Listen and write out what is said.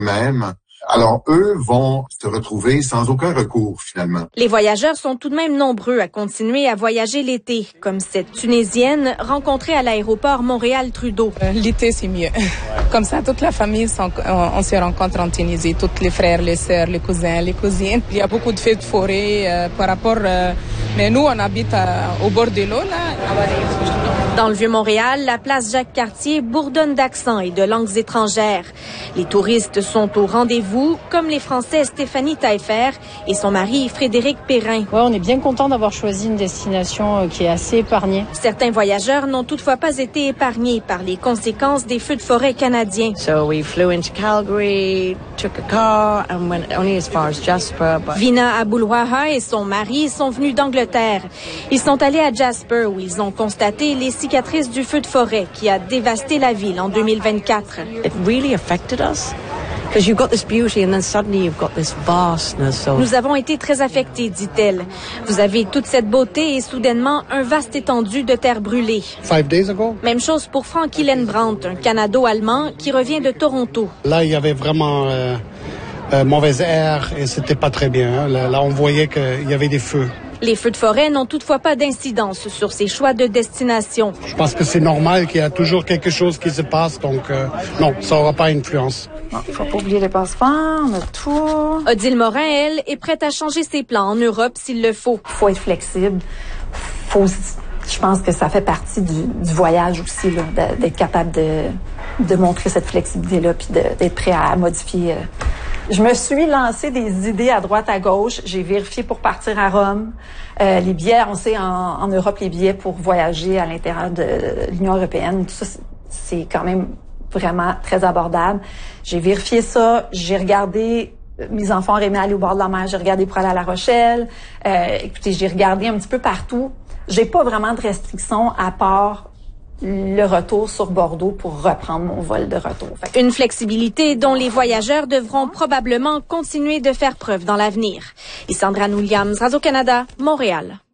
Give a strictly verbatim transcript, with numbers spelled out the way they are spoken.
même. Alors, eux vont se retrouver sans aucun recours, finalement. Les voyageurs sont tout de même nombreux à continuer à voyager l'été, comme cette Tunisienne rencontrée à l'aéroport Montréal-Trudeau. Euh, l'été, c'est mieux. Comme ça, toute la famille, sont, on, on se rencontre en Tunisie, tous les frères, les sœurs, les cousins, les cousines. Il y a beaucoup de feux de forêt euh, par rapport... Euh, mais nous, on habite à, au bord de l'eau, là. Dans le Vieux-Montréal, la place Jacques-Cartier bourdonne d'accents et de langues étrangères. Les touristes sont au rendez-vous, comme les Français Stéphanie Taillefer et son mari Frédéric Perrin. Ouais, on est bien content d'avoir choisi une destination qui est assez épargnée. Certains voyageurs n'ont toutefois pas été épargnés par les conséquences des feux de forêt canadiens. So we flew into Calgary, took a car and went only as far as Jasper. But... Vina Aboulouaha et son mari sont venus d'Angleterre. Ils sont allés à Jasper où ils ont constaté les cicatrices du feu de forêt qui a dévasté la ville en deux mille vingt-quatre. It really affected us. Because you've got this beauty and then suddenly you've got this vastness of... Nous avons été très affectés, dit-elle. Vous avez toute cette beauté et soudainement un vaste étendue de terre brûlée. Five days ago. Même chose pour Frank Hillenbrandt, un Canado-Allemand qui revient de Toronto. Là, il y avait vraiment euh, euh, mauvais air et c'était pas très bien. Hein. Là, là, on voyait qu'il y avait des feux. Les feux de forêt n'ont toutefois pas d'incidence sur ces choix de destination. Je pense que c'est normal qu'il y a toujours quelque chose qui se passe, donc euh, non, ça n'aura pas influence. Il faut pas oublier les passeports, on a tout. Odile Morin, elle, est prête à changer ses plans en Europe s'il le faut. Il faut être flexible. Faut, je pense que ça fait partie du, du voyage aussi, là, d'être capable de, de montrer cette flexibilité-là puis d'être prêt à modifier. Je me suis lancé des idées à droite, à gauche. J'ai vérifié pour partir à Rome. Euh, les billets, on sait en, en Europe, les billets pour voyager à l'intérieur de l'Union européenne, tout ça, c'est quand même vraiment très abordable. J'ai vérifié ça. J'ai regardé, mes enfants auraient aimé aller au bord de la mer. J'ai regardé pour aller à La Rochelle. Euh, écoutez, j'ai regardé un petit peu partout. J'ai pas vraiment de restrictions à part le retour sur Bordeaux pour reprendre mon vol de retour. Fait. Une flexibilité dont les voyageurs devront probablement continuer de faire preuve dans l'avenir. Isandra Williams, Radio-Canada, Montréal.